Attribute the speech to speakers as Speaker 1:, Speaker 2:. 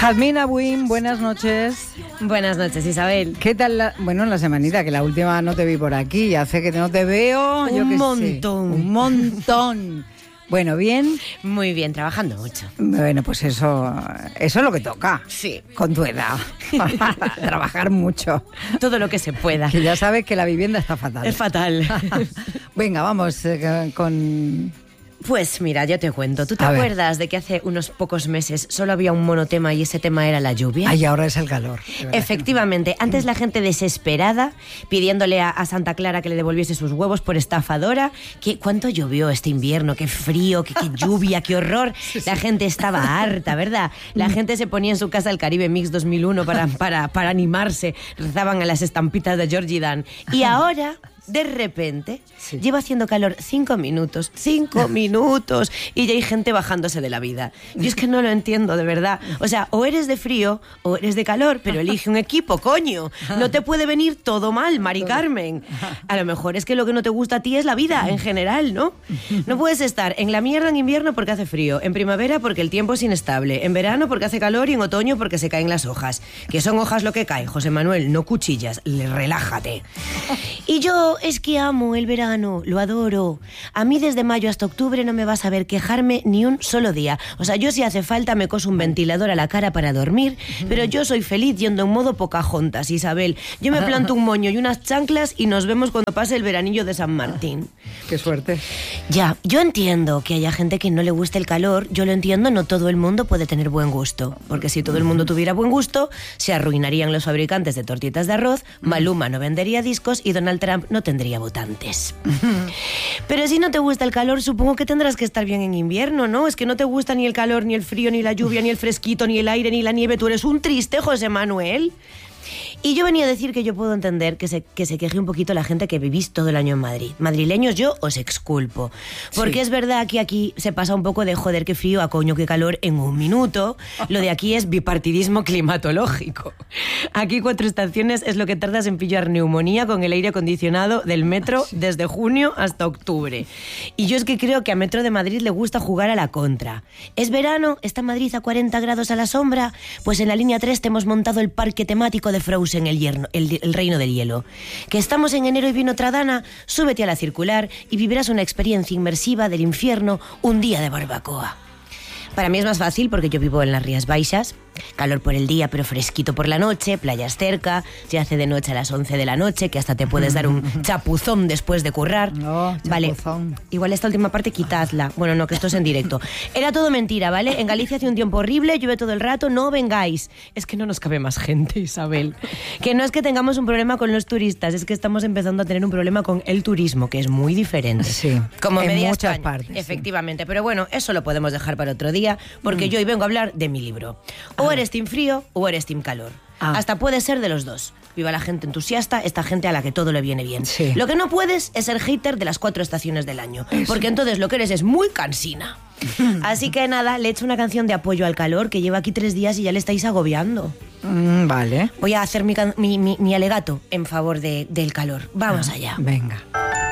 Speaker 1: Jazmina Buin, buenas noches.
Speaker 2: Buenas noches, Isabel.
Speaker 1: ¿Qué tal la semanita? Que la última no te vi por aquí. Hace que no te veo.
Speaker 2: Un montón.
Speaker 1: Bueno, ¿bien?
Speaker 2: Muy bien, trabajando mucho.
Speaker 1: Bueno, pues eso es lo que toca.
Speaker 2: Sí.
Speaker 1: Con tu edad. Trabajar mucho.
Speaker 2: Todo lo que se pueda.
Speaker 1: Que ya sabes que la vivienda está fatal.
Speaker 2: Es fatal.
Speaker 1: Venga, vamos con...
Speaker 2: Pues mira, yo te cuento. ¿Tú te acuerdas de que hace unos pocos meses solo había un monotema y ese tema era la lluvia?
Speaker 1: Ay, ahora es el calor.
Speaker 2: Efectivamente. Antes la gente desesperada, pidiéndole a Santa Clara que le devolviese sus huevos por estafadora. ¿Cuánto llovió este invierno? ¡Qué frío! ¡Qué lluvia! ¡Qué horror! La gente estaba harta, ¿verdad? La gente se ponía en su casa el Caribe Mix 2001 para animarse. Rezaban a las estampitas de Georgie Dan. Y ahora... De repente, lleva haciendo calor 5 minutos, y ya hay gente bajándose de la vida. Yo es que no lo entiendo, de verdad. O sea, o eres de frío o eres de calor, pero elige un equipo, coño. No te puede venir todo mal, Mari Carmen. A lo mejor es que lo que no te gusta a ti es la vida en general, ¿no? No puedes estar en la mierda en invierno porque hace frío, en primavera porque el tiempo es inestable, en verano porque hace calor y en otoño porque se caen las hojas. Que son hojas lo que cae, José Manuel, no cuchillas. Relájate. Y yo... Es que amo el verano, lo adoro. A mí desde mayo hasta octubre no me vas a ver quejarme ni un solo día. O sea, yo si hace falta me coso un ventilador a la cara para dormir, pero yo soy feliz yendo en modo Pocahontas, Isabel. Yo me planto un moño y unas chanclas y nos vemos cuando pase el veranillo de San Martín.
Speaker 1: Qué suerte.
Speaker 2: Ya, yo entiendo que haya gente que no le guste el calor, yo lo entiendo, no todo el mundo puede tener buen gusto, porque si todo el mundo tuviera buen gusto, se arruinarían los fabricantes de tortitas de arroz, Maluma no vendería discos y Donald Trump no tendría votantes. Pero si no te gusta el calor, supongo que tendrás que estar bien en invierno, ¿no? Es que no te gusta ni el calor, ni el frío, ni la lluvia, ni el fresquito, ni el aire, ni la nieve. Tú eres un triste, José Manuel. Y yo venía a decir que yo puedo entender que se queje un poquito la gente que vivís todo el año en Madrid. Madrileños, yo os exculpo. Porque es verdad que aquí se pasa un poco de joder qué frío a coño qué calor en un minuto. Lo de aquí es bipartidismo climatológico. Aquí 4 estaciones es lo que tardas en pillar neumonía con el aire acondicionado del metro desde junio hasta octubre. Y yo es que creo que a Metro de Madrid le gusta jugar a la contra. ¿Es verano? ¿Está Madrid a 40 grados a la sombra? Pues en la línea 3 te hemos montado el parque temático de Frozen, el reino del hielo. Que estamos en enero y vino Tradana, súbete a la circular y vivirás una experiencia inmersiva del infierno un día de barbacoa. Para mí es más fácil porque yo vivo en las Rías Baixas, calor por el día pero fresquito por la noche, playas cerca, se hace de noche a las 11 de la noche, que hasta te puedes dar un chapuzón después de currar.
Speaker 1: No,
Speaker 2: vale, igual esta última parte quitadla. Bueno, no, que esto es en directo. Era todo mentira, ¿vale? En Galicia hace un tiempo horrible, llueve todo el rato, no vengáis. Es que no nos cabe más gente, Isabel. Que no es que tengamos un problema con los turistas, es que estamos empezando a tener un problema con el turismo, que es muy diferente.
Speaker 1: Sí,
Speaker 2: como
Speaker 1: en
Speaker 2: media
Speaker 1: muchas
Speaker 2: España.
Speaker 1: partes.
Speaker 2: Efectivamente, pero bueno, eso lo podemos dejar para otro día, porque yo hoy vengo a hablar de mi libro. O eres team frío o eres team calor. Hasta puede ser de los dos. Viva la gente entusiasta, esta gente a la que todo le viene bien.
Speaker 1: Sí.
Speaker 2: Lo que no puedes es ser hater de las 4 estaciones del año, porque entonces lo que eres es muy cansina. Así que nada, le he hecho una canción de apoyo al calor que lleva aquí 3 días y ya le estáis agobiando.
Speaker 1: Vale.
Speaker 2: Voy a hacer mi alegato en favor del calor. Vamos allá.
Speaker 1: Venga.